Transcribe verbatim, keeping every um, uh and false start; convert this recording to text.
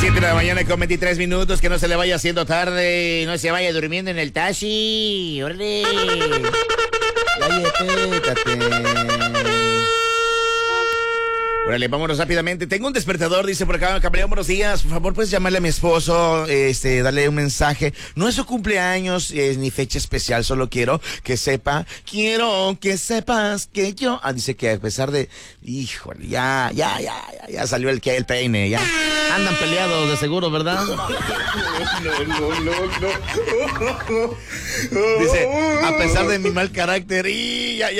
siete de la mañana con veintitrés minutos, que no se le vaya haciendo tarde, no se vaya durmiendo en el taxi. ¡Órale! Oye, pétate. Órale, vámonos rápidamente. Tengo un despertador, dice por acá, caballero, buenos días. Por favor, puedes llamarle a mi esposo, este, darle un mensaje. No es su cumpleaños, es ni fecha especial, solo quiero que sepa, quiero que sepas que yo... Ah, dice que a pesar de... Híjole, ya, ya, ya, ya, ya salió el que el peine, ya. Andan peleados de seguro, ¿verdad? No, no, no, no. Dice, a pesar de mi mal carácter, y ya, ya.